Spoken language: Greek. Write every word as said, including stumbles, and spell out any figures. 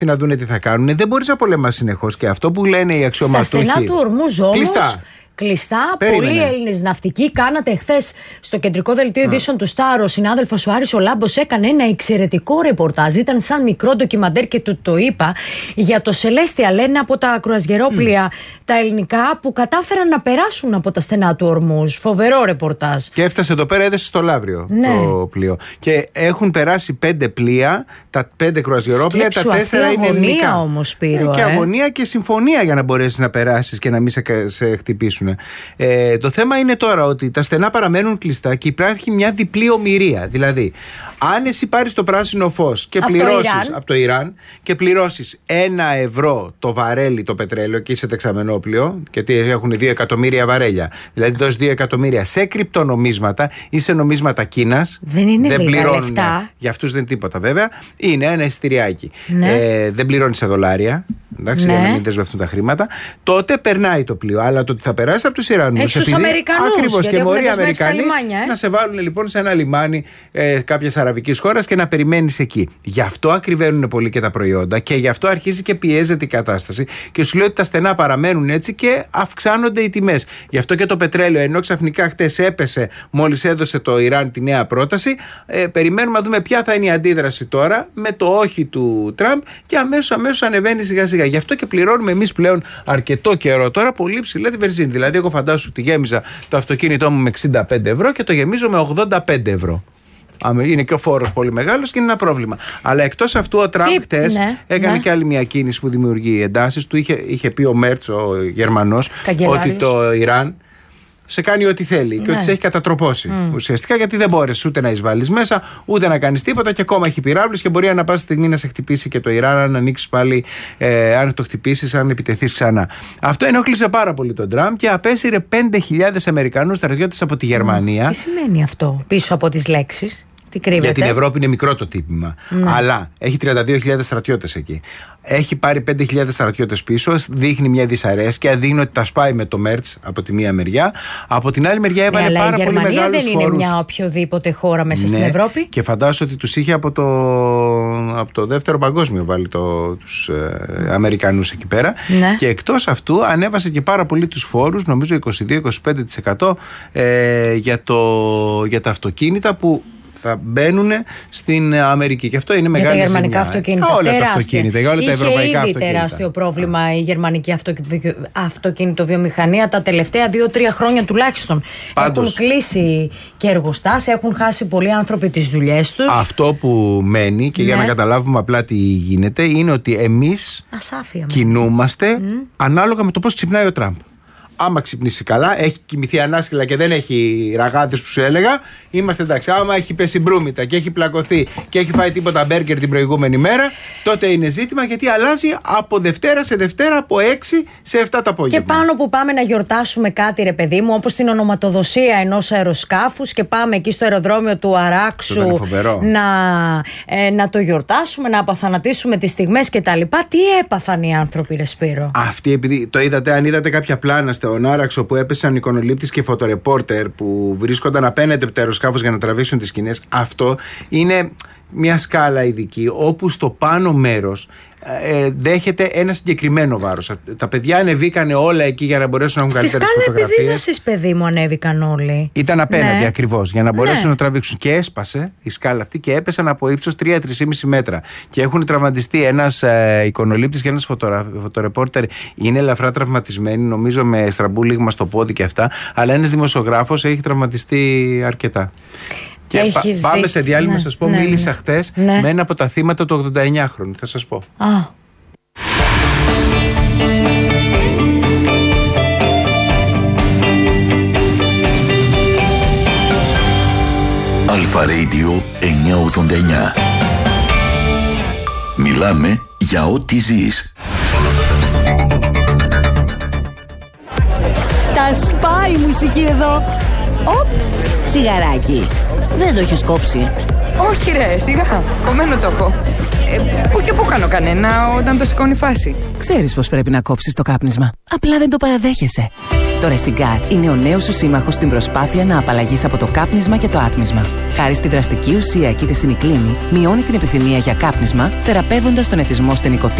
να δούνε τι θα κάνουν. Δεν μπορείς να πολεμάς συνεχώς. Και αυτό που λένε οι αξιωματούχοι. Στα στενά του Ορμούζ όμως. Κλειστά. Κλειστά. Περίμενε. Πολλοί Έλληνες ναυτικοί. Κάνατε χθες στο κεντρικό δελτίο ειδήσεων του Στάρ. Ο συνάδελφος ο Άρης ο Λάμπος έκανε ένα εξαιρετικό ρεπορτάζ. Ήταν σαν μικρό ντοκιμαντέρ και του το είπα για το Celestial, λένε από τα κρουαζιερόπλια mm. τα ελληνικά που κατάφεραν να περάσουν από τα στενά του Ορμούζ. Φοβερό ρεπορτάζ. Και έφτασε εδώ πέρα, έδεσε στο Λαύριο ναι. το πλοίο. Και έχουν περάσει πέντε πλοία, τα πέντε κρουαζιερόπλια, τα τέσσερα είναι ελληνικά. Όμως, Σπύρο, και ε. αγωνία και συμφωνία για να μπορέσεις να περάσεις και να μην σε, σε χτυπήσουν. Ε, το θέμα είναι τώρα ότι τα στενά παραμένουν κλειστά και υπάρχει μια διπλή ομηρία. Δηλαδή, αν εσύ πάρεις το πράσινο φως και πληρώσεις από το Ιράν και πληρώσεις ένα ευρώ το βαρέλι το πετρέλαιο και είσαι δεξαμενόπλιο, γιατί έχουν δύο εκατομμύρια βαρέλια, δηλαδή δώσεις δύο εκατομμύρια σε κρυπτονομίσματα ή σε νομίσματα Κίνας, δεν είναι δεν λίγα πληρώνουν. λεφτά. Για αυτούς δεν είναι τίποτα βέβαια. Είναι ένα εισιτηριάκι. Ναι. Ε, δεν πληρώνει σε δολάρια. Εντάξει, ναι. για να μην δεσμευτούν τα χρήματα. Τότε περνάει το πλοίο. Αλλά το ότι θα περάσει από τους Ιρανούς. Τους Αμερικανούς. Ακριβώς, και μωροί Αμερικανοί λιμάνια, ε? να σε βάλουν λοιπόν σε ένα λιμάνι ε, κάποιας αραβικής χώρας και να περιμένεις εκεί. Γι' αυτό ακριβένουν πολύ και τα προϊόντα και γι' αυτό αρχίζει και πιέζεται η κατάσταση. Και σου λέει ότι τα στενά παραμένουν έτσι και αυξάνονται οι τιμές. Γι' αυτό και το πετρέλαιο, ενώ ξαφνικά χτες έπεσε μόλις έδωσε το Ιράν τη νέα πρόταση, ε, περιμένουμε να δούμε ποια θα είναι η αντίδραση τώρα με το όχι του Τραμπ και αμέσως αμέσως ανεβαίνει σιγά σιγά. Γι' αυτό και πληρώνουμε εμείς πλέον αρκετό καιρό τώρα πολύ ψηλά τη βενζίνη. Δηλαδή, εγώ φαντάσου ότι γέμιζα το αυτοκίνητό μου με εξήντα πέντε ευρώ και το γεμίζω με ογδόντα πέντε ευρώ. Είναι και ο φόρος πολύ μεγάλος και είναι ένα πρόβλημα. Αλλά εκτός αυτού, ο Τραμπ χτες ναι, έκανε ναι. και άλλη μια κίνηση που δημιουργεί εντάσεις. Του είχε, είχε πει ο Μέρτς, ο Γερμανός, ότι το Ιράν σε κάνει ό,τι θέλει ναι. και ότι σε έχει κατατροπώσει mm. ουσιαστικά, γιατί δεν μπόρεσε ούτε να εισβάλλεις μέσα ούτε να κάνεις τίποτα και ακόμα έχει πυράβλους και μπορεί ανά πάσα στιγμή να σε χτυπήσει και το Ιράν αν ανοίξεις πάλι, ε, αν το χτυπήσεις, αν επιτεθείς ξανά. Αυτό ενόχλησε πάρα πολύ τον Τραμπ και απέσυρε πέντε χιλιάδες Αμερικανούς στρατιώτες από τη Γερμανία. Mm. Τι σημαίνει αυτό πίσω από τις λέξεις? Για την Ευρώπη είναι μικρό το τύπημα. Ναι. Αλλά έχει τριάντα δύο χιλιάδες στρατιώτες εκεί. Έχει πάρει πέντε χιλιάδες στρατιώτες πίσω. Δείχνει μια δυσαρέσκεια. Δείχνει ότι τα σπάει με το Μέρτς από τη μία μεριά. Από την άλλη μεριά έβαλε ναι, πάρα πολύ μεγάλους φόρους. Δεν είναι μια οποιοδήποτε χώρα μέσα ναι. στην Ευρώπη. Και φαντάζομαι ότι τους είχε από το, από το δεύτερο παγκόσμιο βάλει το, τους ε, Αμερικανούς εκεί πέρα. Ναι. Και εκτός αυτού ανέβασε και πάρα πολύ τους φόρους, νομίζω είκοσι δύο με είκοσι πέντε τοις εκατό ε, για, το, για τα αυτοκίνητα που θα μπαίνουν στην Αμερική. Και αυτό είναι μεγάλη ζημιά. Για τα γερμανικά αυτοκίνητα. Για όλα τεράστια. τα αυτοκίνητα, για όλα Είχε τα ευρωπαϊκά ήδη αυτοκίνητα. Είχε τεράστιο πρόβλημα η γερμανική αυτοκίνητο-βιομηχανία τα τελευταία δύο-τρία χρόνια τουλάχιστον. Πάντως, έχουν κλείσει και εργοστάσια, έχουν χάσει πολλοί άνθρωποι τις δουλειές τους. Αυτό που μένει και ναι. για να καταλάβουμε απλά τι γίνεται είναι ότι εμείς Ασάφεια, κινούμαστε mm. ανάλογα με το πώς ξυπνάει ο Τραμπ. Άμα ξυπνήσει καλά, έχει κοιμηθεί ανάσκελα και δεν έχει ραγάδες που σου έλεγα, είμαστε εντάξει. Άμα έχει πέσει μπρούμητα και έχει πλακωθεί και έχει φάει τίποτα μπέργκερ την προηγούμενη μέρα, τότε είναι ζήτημα, γιατί αλλάζει από Δευτέρα σε Δευτέρα, από έξι σε επτά το απόγευμα. Και πάνω που πάμε να γιορτάσουμε κάτι, ρε παιδί μου, όπως την ονοματοδοσία ενός αεροσκάφους, και πάμε εκεί στο αεροδρόμιο του Αράξου να, ε, να το γιορτάσουμε, να απαθανατήσουμε τις στιγμές κτλ. Τι έπαθαν οι άνθρωποι, ρε Σπύρο? Αυτοί, επειδή το είδατε, αν είδατε κάποια πλάνα στον Άραξο που έπεσαν εικονολήπτης και φωτορεπόρτερ που βρίσκονταν απέναντι από το αεροσκάφος για να τραβήξουν τις σκηνές, αυτό είναι μια σκάλα ειδική όπου στο πάνω μέρος ε, δέχεται ένα συγκεκριμένο βάρος. Τα παιδιά ανεβήκανε όλα εκεί για να μπορέσουν να έχουν καλύτερες φωτογραφίες. Στη σκάλα επιδείνωσης, παιδί μου, ανέβηκαν όλοι. Ήταν απέναντι ναι. ακριβώς για να μπορέσουν ναι. να τραβήξουν. Και έσπασε η σκάλα αυτή και έπεσαν από ύψος τρία με τρία κόμμα πέντε μέτρα. Και έχουν τραυματιστεί ένας ε, εικονολήπτης και ένας φωτορα... φωτορεπόρτερ. Είναι ελαφρά τραυματισμένοι, νομίζω με στραμπούλιγμα στο πόδι και αυτά. Αλλά ένας δημοσιογράφος έχει τραυματιστεί αρκετά. Και πα, πάμε δει... σε διάλειμμα, ναι, σας πω, ναι, μίλησα ναι. χτες ναι. με ένα από τα θύματα του ογδόντα εννιά χρόνου, θα σας πω. Α. Αλφα Radio εννιακόσια ογδόντα εννιά. Μιλάμε για ό,τι ζεις. Τα σπάει η μουσική εδώ. Οπ, τσιγαράκι. Δεν το έχεις κόψει? Όχι ρε, σιγά, κομμένο το έχω. ε, Πού και πού κάνω κανένα όταν το σηκώνει φάση. Ξέρεις πως πρέπει να κόψεις το κάπνισμα, απλά δεν το παραδέχεσαι. Το Ρεσιγκάρ είναι ο νέος σου σύμμαχος στην προσπάθεια να απαλλαγείς από το κάπνισμα και το άτμισμα. Χάρη στη δραστική ουσία κητεσινικλίνη, μειώνει την επιθυμία για κάπνισμα, θεραπεύοντας τον εθισμό στην νοικοτήνη